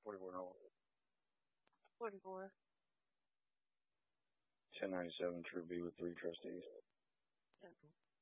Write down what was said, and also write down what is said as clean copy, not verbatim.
44 and 44. 1097 True B with 3 trustees.